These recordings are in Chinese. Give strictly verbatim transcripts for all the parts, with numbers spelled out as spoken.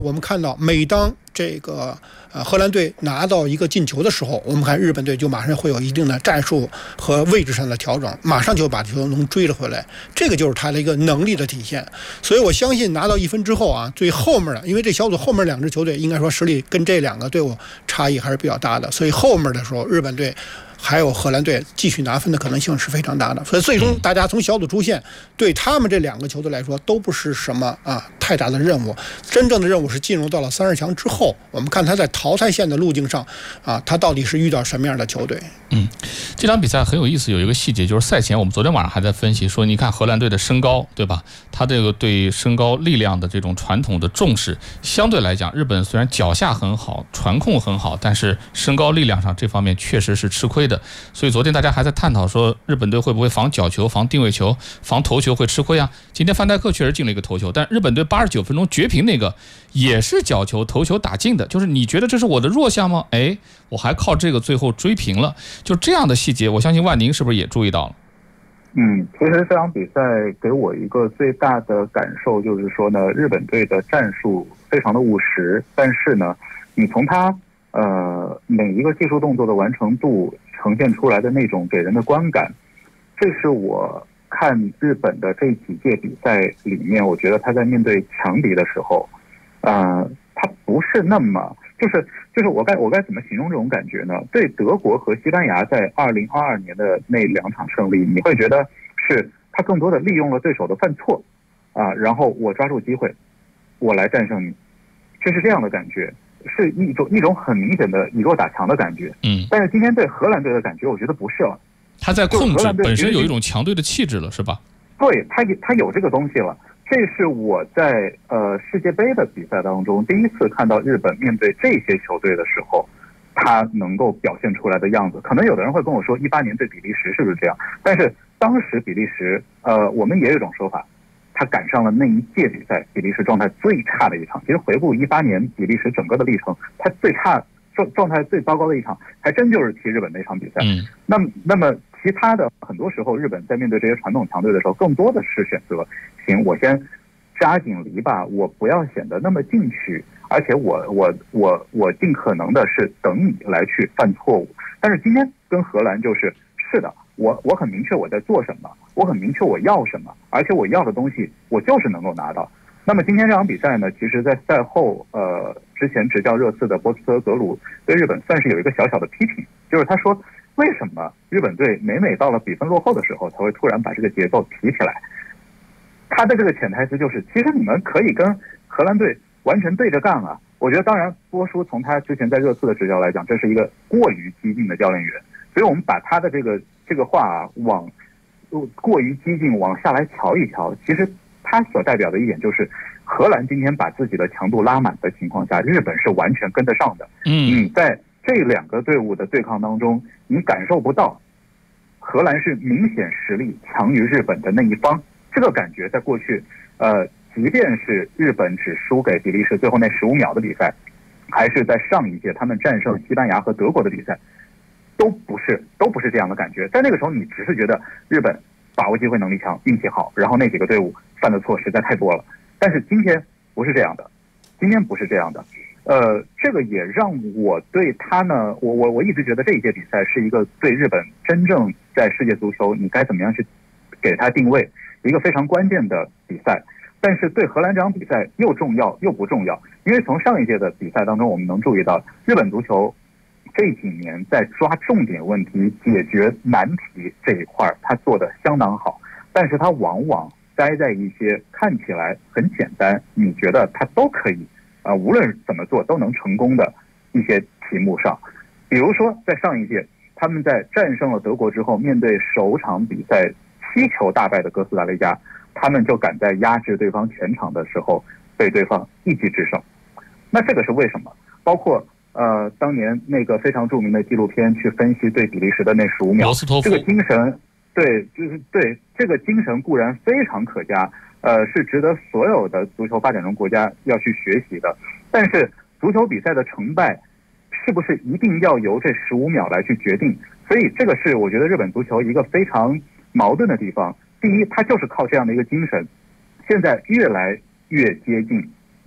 我们看到，每当这个呃荷兰队拿到一个进球的时候，我们看日本队就马上会有一定的战术和位置上的调整，马上就把球能追了回来。这个就是他的一个能力的体现。所以我相信拿到一分之后啊，最后面的，因为这小组后面两支球队应该说实力跟这两个队伍差异还是比较大的，所以后面的时候日本队还有荷兰队继续拿分的可能性是非常大的。所以最终大家从小组出线，对他们这两个球队来说都不是什么啊太大的任务。真正的任务是进入到了三十强之后，我们看他在淘汰线的路径上啊，他到底是遇到什么样的球队。 嗯，这场比赛很有意思，有一个细节就是赛前我们昨天晚上还在分析说，你看荷兰队的身高，对吧？他这个对身高力量的这种传统的重视，相对来讲，日本虽然脚下很好，传控很好，但是身高力量上这方面确实是吃亏的。所以昨天大家还在探讨说，日本队会不会防角球、防定位球、防头球会吃亏啊？今天范戴克确实进了一个头球，但日本队八十九分钟绝平那个也是角球、头球打进的，就是你觉得这是我的弱项吗？哎，我还靠这个最后追平了，就这样的细节，我相信万宁是不是也注意到了？ 嗯，其实这场比赛给我一个最大的感受就是说呢，日本队的战术非常的务实，但是呢，你从他呃每一个技术动作的完成度呈现出来的那种给人的观感，这是我看日本的这几届比赛里面，我觉得他在面对强敌的时候，呃，他不是那么就是就是我该我该怎么形容这种感觉呢？对德国和西班牙在二零二二年的那两场胜利，你会觉得是他更多的利用了对手的犯错啊，然后我抓住机会，我来战胜你，这是这样的感觉，是一种一种很明显的以弱打强的感觉。 嗯， 但是今天对荷兰队的感觉，我觉得不是了。 他在控制本身有一种强队的气质了，是吧？ 对，他他有这个东西了。这是我在呃世界杯的比赛当中第一次看到日本面对这些球队的时候，他能够表现出来的样子。可能有的人会跟我说，一八年对比利时是不是这样？但是当时比利时，呃，我们也有一种说法，他赶上了那一届比赛比利时状态最差的一场。其实回顾一八年比利时整个的历程，他最差状状态最糟糕的一场，还真就是踢日本那场比赛。 嗯， 那么那么其他的很多时候，日本在面对这些传统强队的时候，更多的是选择，行，我先扎紧篱笆，我不要显得那么进取，而且我我我我尽可能的是等你来去犯错误。但是今天跟荷兰就是，是的，我我很明确我在做什么，我很明确我要什么，而且我要的东西我就是能够拿到。那么今天这场比赛呢，其实在赛后，呃，之前执教热刺的博斯特格鲁对日本算是有一个小小的批评，就是他说，为什么日本队每每到了比分落后的时候，才会突然把这个节奏提起来？他的这个潜台词就是，其实你们可以跟荷兰队完全对着干啊！我觉得，当然，波叔从他之前在热刺的执教来讲，这是一个过于激进的教练员，所以我们把他的这个这个话啊，往过于激进往下来瞧一瞧，其实他所代表的一点就是，荷兰今天把自己的强度拉满的情况下，日本是完全跟得上的。 嗯， 你在这两个队伍的对抗当中，你感受不到荷兰是明显实力强于日本的那一方。这个感觉在过去，呃，即便是日本只输给比利时最后那十五秒的比赛，还是在上一届他们战胜西班牙和德国的比赛，都不是都不是这样的感觉。在那个时候，你只是觉得日本把握机会能力强，运气好，然后那几个队伍犯的错实在太多了。但是今天不是这样的，今天不是这样的。呃，这个也让我对他呢，我我我一直觉得这一届比赛是一个对日本真正在世界足球你该怎么样去给他定位一个非常关键的比赛。但是对荷兰这场比赛又重要又不重要，因为从上一届的比赛当中我们能注意到，日本足球这几年在抓重点问题、解决难题这一块他做得相当好，但是他往往待在一些看起来很简单，你觉得他都可以啊、呃，无论怎么做都能成功的一些题目上。比如说在上一届他们在战胜了德国之后，面对首场比赛七球大败的哥斯达黎加，他们就赶在压制对方全场的时候被对方一击制胜。那这个是为什么？包括呃当年那个非常著名的纪录片去分析对比利时的那十五秒，这个精神，对，就是对这个精神固然非常可嘉，呃，是值得所有的足球发展中国家要去学习的。但是足球比赛的成败是不是一定要由这十五秒来去决定？所以这个是我觉得日本足球一个非常矛盾的地方。第一，它就是靠这样的一个精神，现在越来越接近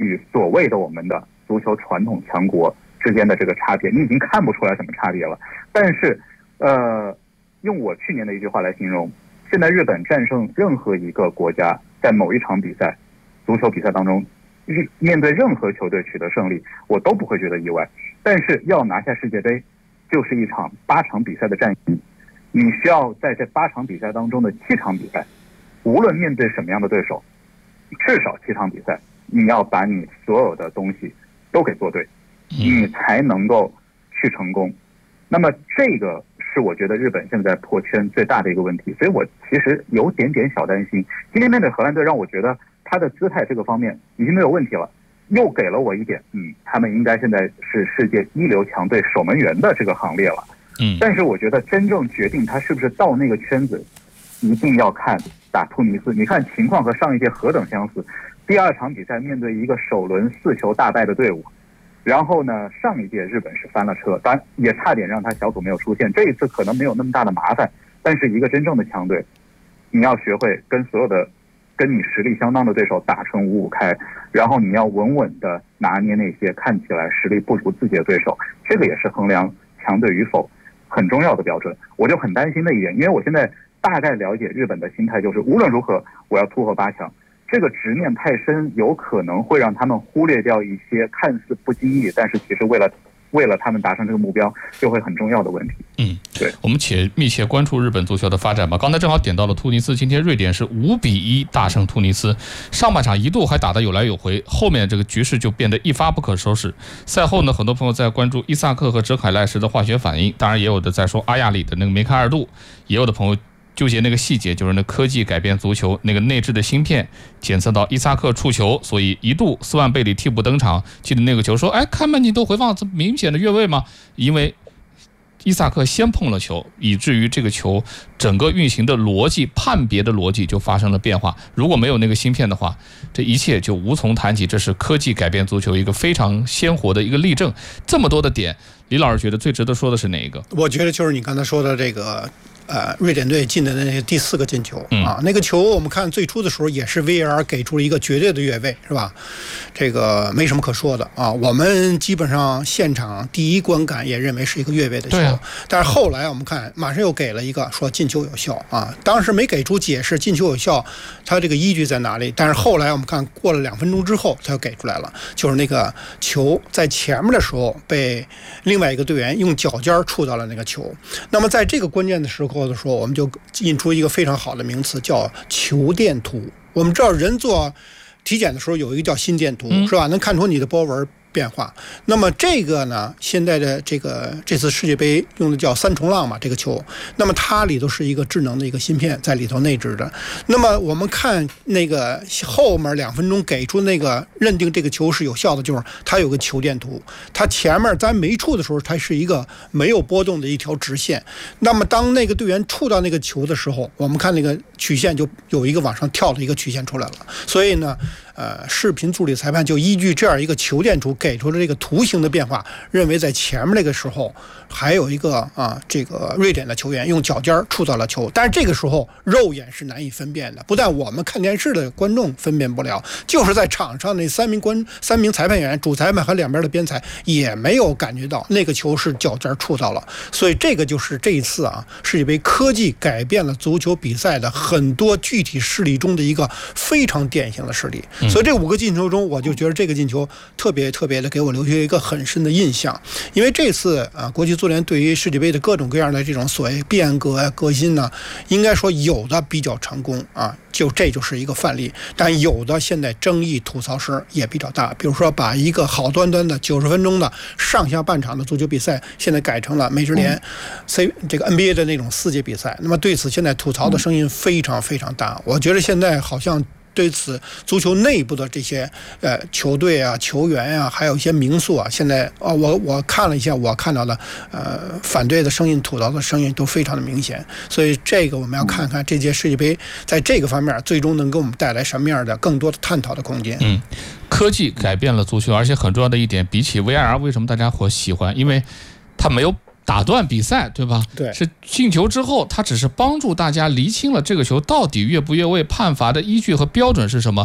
与所谓的我们的足球传统强国之间的这个差别，你已经看不出来什么差别了。但是，呃，用我去年的一句话来形容，现在日本战胜任何一个国家，在某一场比赛，足球比赛当中，面对任何球队取得胜利，我都不会觉得意外。但是要拿下世界杯，就是一场八场比赛的战役，你需要在这八场比赛当中的七场比赛，无论面对什么样的对手，至少七场比赛，你要把你所有的东西都给做对，你才能够去成功。那么这个是我觉得日本现在破圈最大的一个问题，所以我其实有点点小担心。今天面对荷兰队，让我觉得他的姿态这个方面已经没有问题了，又给了我一点，嗯，他们应该现在是世界一流强队守门员的这个行列了。 嗯， 但是我觉得真正决定他是不是到那个圈子，一定要看打突尼斯。你看情况和上一届何等相似，第二场比赛面对一个首轮四球大败的队伍，然后呢，上一届日本是翻了车，当然也差点让他小组没有出现。这一次可能没有那么大的麻烦，但是一个真正的强队，你要学会跟所有的跟你实力相当的对手打成五五开，然后你要稳稳的拿捏那些看起来实力不如自己的对手，这个也是衡量强队与否很重要的标准。我就很担心的一点，因为我现在大概了解日本的心态，就是无论如何我要突破八强。这个执念太深，有可能会让他们忽略掉一些看似不经意，但是其实为了为了他们达成这个目标，就会很重要的问题。 嗯， 对， 我们且密切关注日本足球的发展吧。刚才正好点到了突尼斯，今天瑞典是五比一大胜突尼斯，上半场一度还打得有来有回，后面这个局势就变得一发不可收拾。赛后呢，很多朋友在关注伊萨克和哲凯赖什的化学反应，当然也有的在说阿亚里的那个梅开二度，也有的朋友纠结那个细节，就是那科技改变足球，那个内置的芯片检测到伊萨克触球，所以一度斯万贝里替补登场。记得那个球说，哎，看慢镜头回放，这明显的越位吗？因为伊萨克先碰了球，以至于这个球整个运行的逻辑、判别的逻辑就发生了变化。如果没有那个芯片的话，这一切就无从谈起。这是科技改变足球一个非常鲜活的一个例证。这么多的点，李老师觉得最值得说的是哪一个？ 我觉得就是你刚才说的这个。呃，瑞典队进的那第四个进球啊，那个球我们看最初的时候也是 V A R 给出了一个绝对的越位，是吧？这个没什么可说的啊。我们基本上现场第一观感也认为是一个越位的球， 啊、 但是后来我们看马上又给了一个说进球有效啊，当时没给出解释进球有效，它这个依据在哪里？但是后来我们看过了两分钟之后，他又给出来了，就是那个球在前面的时候被另外一个队员用脚尖触到了那个球。那么在这个关键的时候的时候，我们就引出一个非常好的名词，叫球电图。我们知道人做体检的时候有一个叫心电图，是吧？能看出你的波纹变化。那么这个呢，现在的这个这次世界杯用的叫三重浪嘛，这个球，那么它里头是一个智能的一个芯片在里头内置的。那么我们看那个后面两分钟给出那个认定这个球是有效的，就是它有个球电图，它前面在没触的时候，它是一个没有波动的一条直线。那么当那个队员触到那个球的时候，我们看那个曲线就有一个往上跳的一个曲线出来了。所以呢，呃，视频助理裁判就依据这样一个球电图给出了这个图形的变化，认为在前面那个时候还有一个啊，这个瑞典的球员用脚尖触到了球，但是这个时候肉眼是难以分辨的，不但我们看电视的观众分辨不了，就是在场上那三名观三名裁判员、主裁判和两边的边裁也没有感觉到那个球是脚尖触到了。所以这个就是这一次啊世界杯科技改变了足球比赛的很多具体事例中的一个非常典型的事例。所以这五个进球中，我就觉得这个进球特别特别的给我留下一个很深的印象，因为这次啊，国际足联对于世界杯的各种各样的这种所谓变革啊、革新呢，应该说有的比较成功啊，就这就是一个范例。但有的现在争议吐槽声也比较大，比如说把一个好端端的九十分钟的上下半场的足球比赛，现在改成了美职联 C 这个 N B A 的那种四节比赛。那么对此现在吐槽的声音非常非常大，我觉得现在好像对此足球内部的这些呃球队啊、球员啊，还有一些名宿啊，现在啊、哦，我我看了一下，我看到的呃反对的声音、吐槽的声音都非常的明显。所以这个我们要看看这届世界杯在这个方面最终能给我们带来什么样的更多的探讨的空间。 嗯，科技改变了足球，而且很重要的一点，比起 V R 为什么大家会喜欢？因为它没有打断比赛，对吧？ 对， 是进球之后，它只是帮助大家厘清了这个球到底越不越位，判罚的依据和标准是什么。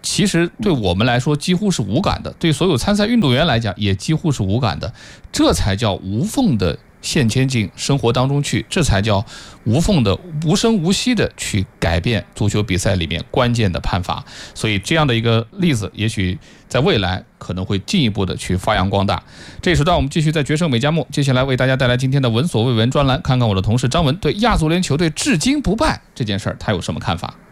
其实对我们来说几乎是无感的，对所有参赛运动员来讲也几乎是无感的，这才叫无缝的现牵进生活当中去，这才叫无缝的无声无息的去改变足球比赛里面关键的判罚。所以这样的一个例子也许在未来可能会进一步的去发扬光大。这一时段我们继续在决胜美加墨，接下来为大家带来今天的闻所未闻专栏，看看我的同事张文对亚足联球队至今不败这件事儿他有什么看法。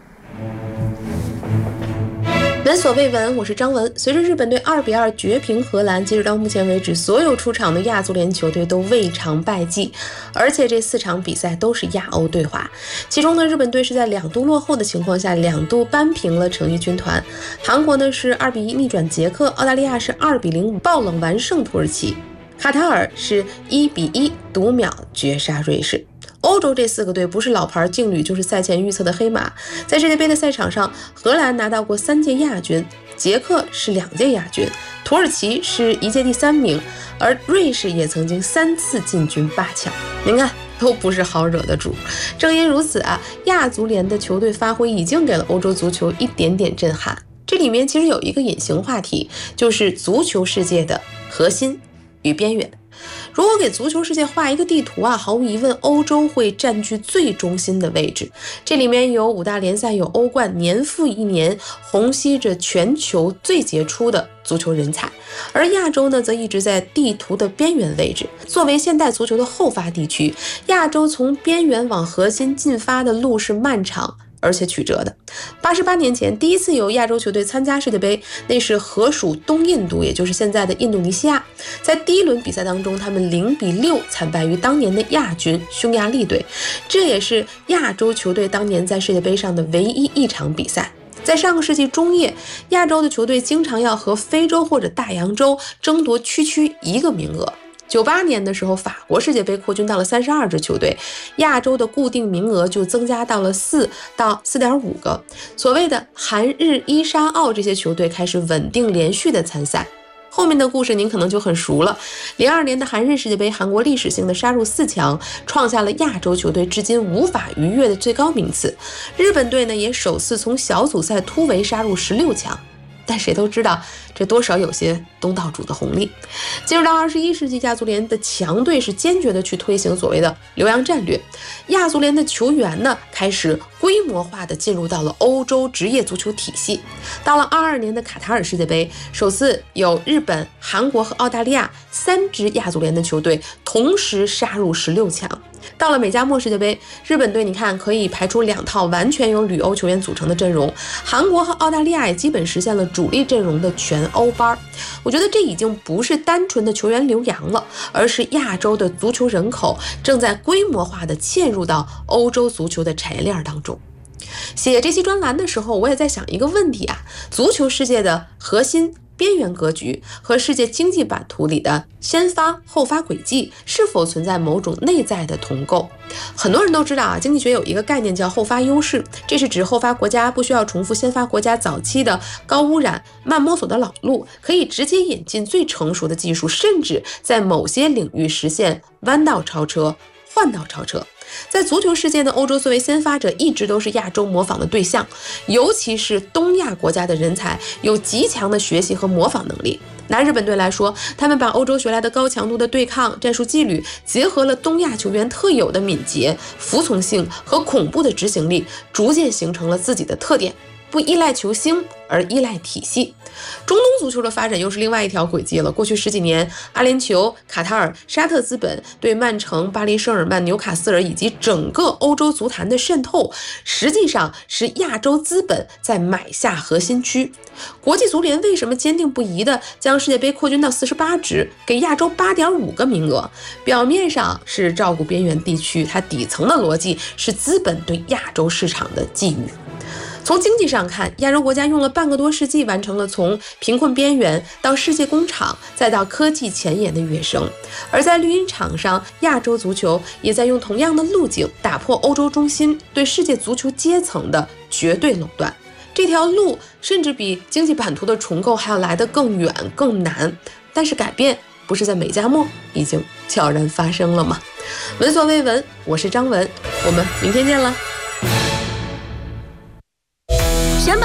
闻所未闻，我是张文。随着日本队二比二绝平荷兰，截止到目前为止，所有出场的亚足联球队都未尝败绩，而且这四场比赛都是亚欧对话。其中呢，日本队是在两度落后的情况下，两度扳平了橙衣军团。韩国呢是二比一逆转捷克，澳大利亚是二比零爆冷完胜土耳其，卡塔尔是一比一独秒绝杀瑞士。欧洲这四个队不是老牌劲旅，就是赛前预测的黑马。在世界杯的赛场上，荷兰拿到过三届亚军，捷克是两届亚军，土耳其是一届第三名，而瑞士也曾经三次进军八强。您看，都不是好惹的主。正因如此啊，亚足联的球队发挥已经给了欧洲足球一点点震撼。这里面其实有一个隐形话题，就是足球世界的核心与边缘。如果给足球世界画一个地图啊，毫无疑问，欧洲会占据最中心的位置。这里面有五大联赛，有欧冠，年复一年虹吸着全球最杰出的足球人才。而亚洲呢，则一直在地图的边缘位置。作为现代足球的后发地区，亚洲从边缘往核心进发的路是漫长而且曲折的。八十八年前，第一次有亚洲球队参加世界杯，那是荷属东印度，也就是现在的印度尼西亚。在第一轮比赛当中，他们零比六惨败于当年的亚军匈牙利队，这也是亚洲球队当年在世界杯上的唯一一场比赛。在上个世纪中叶，亚洲的球队经常要和非洲或者大洋洲争夺区区一个名额。九八年的时候，法国世界杯扩军到了三十二支球队，亚洲的固定名额就增加到了四到四点五个。所谓的韩日伊沙澳这些球队开始稳定连续的参赛。后面的故事您可能就很熟了。零二年的韩日世界杯，韩国历史性的杀入四强，创下了亚洲球队至今无法逾越的最高名次。日本队呢，也首次从小组赛突围杀入十六强。但谁都知道，这多少有些东道主的红利。进入到二十一世纪，亚足联的强队是坚决的去推行所谓的留洋战略。亚足联的球员呢，开始规模化的进入到了欧洲职业足球体系。到了二二年的卡塔尔世界杯，首次有日本、韩国和澳大利亚三支亚足联的球队同时杀入十六强。到了美加墨世界杯，日本队你看可以排出两套完全由旅欧球员组成的阵容，韩国和澳大利亚也基本实现了主力阵容的全欧班。我觉得这已经不是单纯的球员留洋了，而是亚洲的足球人口正在规模化的嵌入到欧洲足球的产业链当中。写这期专栏的时候，我也在想一个问题啊，足球世界的核心边缘格局和世界经济版图里的先发后发轨迹是否存在某种内在的同构？很多人都知道啊，经济学有一个概念叫后发优势，这是指后发国家不需要重复先发国家早期的高污染、慢摸索的老路，可以直接引进最成熟的技术，甚至在某些领域实现弯道超车、换道超车。在足球世界呢，欧洲作为先发者一直都是亚洲模仿的对象，尤其是东亚国家的人才有极强的学习和模仿能力。拿日本队来说，他们把欧洲学来的高强度的对抗战术纪律，结合了东亚球员特有的敏捷、服从性和恐怖的执行力，逐渐形成了自己的特点。不依赖球星，而依赖体系。中东足球的发展又是另外一条轨迹了。过去十几年，阿联酋、卡塔尔、沙特资本对曼城、巴黎圣日耳曼、纽卡斯尔以及整个欧洲足坛的渗透，实际上是亚洲资本在买下核心区。国际足联为什么坚定不移地将世界杯扩军到四十八支，给亚洲 八点五个名额？表面上是照顾边缘地区，它底层的逻辑是资本对亚洲市场的觊觎。从经济上看，亚洲国家用了半个多世纪完成了从贫困边缘到世界工厂再到科技前沿的跃升，而在绿茵场上，亚洲足球也在用同样的路径打破欧洲中心对世界足球阶层的绝对垄断。这条路甚至比经济版图的重构还要来得更远更难，但是改变不是在美加墨已经悄然发生了吗？闻所未闻，我是张文，我们明天见了。 想把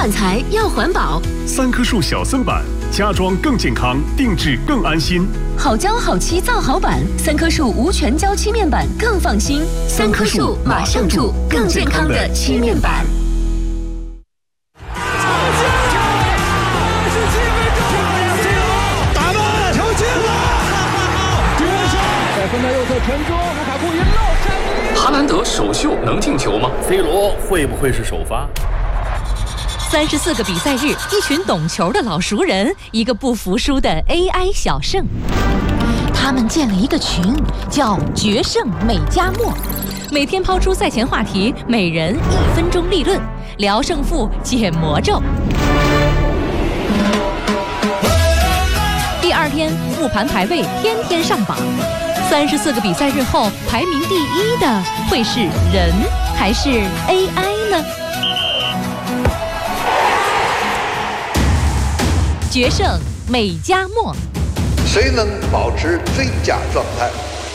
管材要环保。 三棵树小森板，家装更健康，定制更安心。 好胶好漆造好板，三棵树无全胶漆面板更放心。三棵树马上住，更健康的漆面板。 打门，球进了！在分的右侧传中，卢卡库一漏。 哈兰德首秀能进球吗 ？C 罗会不会是首发？ 三十四个比赛日，一群懂球的老熟人，一个不服输的 A I 小胜。他们建了一个群，叫“决胜美加墨”，每天抛出赛前话题，每人一分钟立论，聊胜负，解魔咒。第二天，复盘排位，天天上榜。三十四个比赛日后，排名第一的会是人还是 A I 呢？决胜美加墨， 谁能保持最佳状态？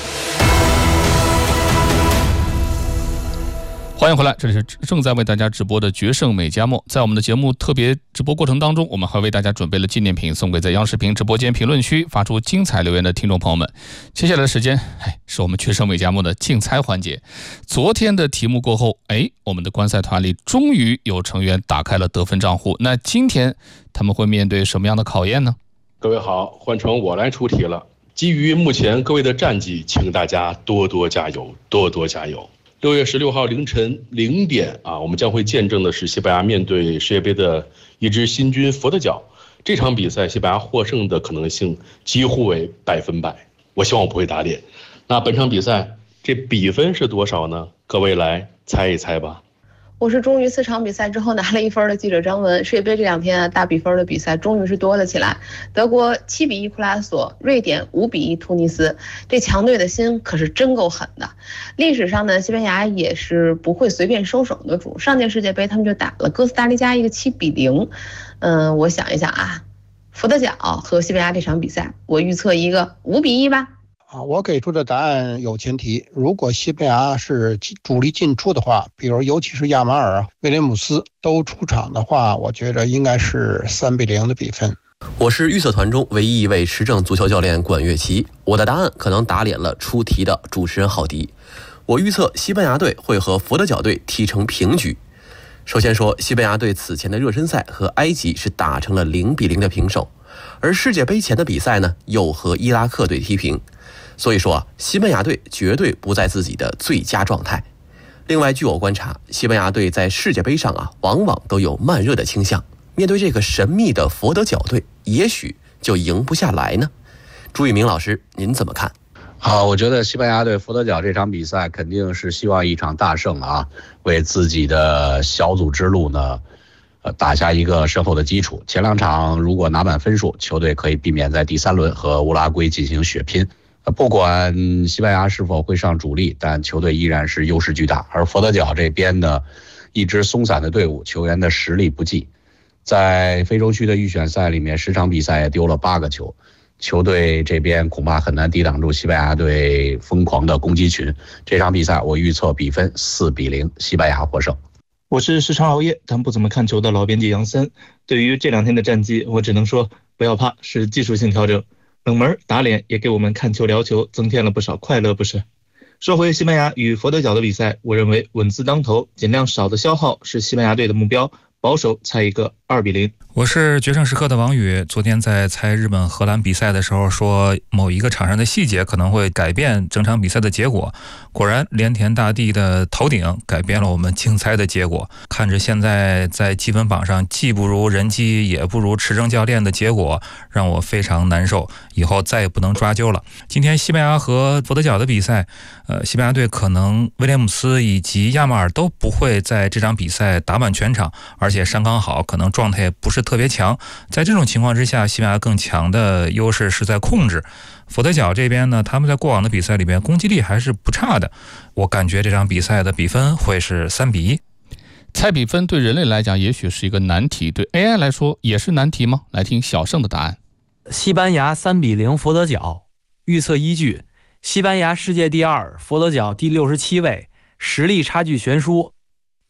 欢迎回来，这里是正在为大家直播的决胜美加墨。在我们的节目特别直播过程当中，我们还为大家准备了纪念品，送给在央视频直播间评论区发出精彩留言的听众朋友们。接下来的时间，哎，是我们决胜美加墨的竞猜环节。昨天的题目过后，哎，我们的观赛团里终于有成员打开了得分账户。那今天他们会面对什么样的考验呢？ 各位好，换成我来出题了。基于目前各位的战绩，请大家多多加油，多多加油。六月十六号凌晨零点啊，我们将会见证的是西班牙面对世界杯的一支新军佛得角。这场比赛，西班牙获胜的可能性几乎为百分百。我希望我不会打脸。那本场比赛这比分是多少呢？各位来猜一猜吧。 我是终于四场比赛之后拿了一分的记者张文。世界杯这两天啊，大比分的比赛终于是多了起来。德国七比一库拉索，瑞典五比一突尼斯，这强队的心可是真够狠的。历史上呢，西班牙也是不会随便收手的主。上届世界杯他们就打了哥斯达黎加一个七比零。嗯，我想一想啊，佛得角和西班牙这场比赛，我预测一个五比一吧。 啊，我给出的答案有前提，如果西班牙是主力进出的话，比如尤其是亚马尔、威廉姆斯都出场的话，我觉得应该是三比零的比分。 我是预测团中唯一一位持证足球教练管乐琪，我的答案可能打脸了出题的主持人郝迪。我预测西班牙队会和佛得角队踢成平局。首先说，西班牙队此前的热身赛和埃及是打成了零比零的平手，而世界杯前的比赛呢，又和伊拉克队踢平。所以说，西班牙队绝对不在自己的最佳状态。另外，据我观察，西班牙队在世界杯上啊，往往都有慢热的倾向。面对这个神秘的佛得角队，也许就赢不下来呢。朱玉明老师，您怎么看？ 好，我觉得西班牙队佛得角这场比赛肯定是希望一场大胜啊，为自己的小组之路呢，呃，打下一个深厚的基础。前两场如果拿满分数，球队可以避免在第三轮和乌拉圭进行血拼。不管西班牙是否会上主力，但球队依然是优势巨大。而佛得角这边呢，一支松散的队伍，球员的实力不济，在非洲区的预选赛里面，十场比赛也丢了八个球，球队这边恐怕很难抵挡住西班牙队疯狂的攻击群。这场比赛我预测比分四比零，西班牙获胜。 我是时常熬夜但不怎么看球的老编辑杨森，对于这两天的战绩，我只能说不要怕，是技术性调整。冷门打脸也给我们看球聊球增添了不少快乐，不是？说回西班牙与佛得角的比赛，我认为稳字当头，尽量少的消耗是西班牙队的目标，保守猜一个二比零。 我是决胜时刻的王宇，昨天在猜日本荷兰比赛的时候说某一个场上的细节可能会改变整场比赛的结果，果然连田大地的头顶改变了我们竞猜的结果。看着现在在积分榜上既不如人机也不如持证教练的结果，让我非常难受，以后再也不能抓阄了。今天西班牙和佛得角的比赛，呃，西班牙队可能威廉姆斯以及亚马尔都不会在这场比赛打满全场，而且伤刚好，可能状态也不是特别强。在这种情况之下，西班牙更强的优势是在控制。佛得角这边呢，他们在过往的比赛里边攻击力还是不差的。我感觉这场比赛的比分会是三比一。 猜比分对人类来讲也许是一个难题，对 A I 来说也是难题吗？来听小盛的答案。 西班牙三比零佛得角。预测依据：西班牙世界第二，佛得角第六十七位，实力差距悬殊。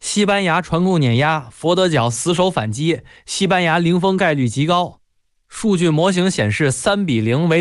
西班牙传控碾压，佛得角死守反击，西班牙零封概率极高。数据模型显示三比零为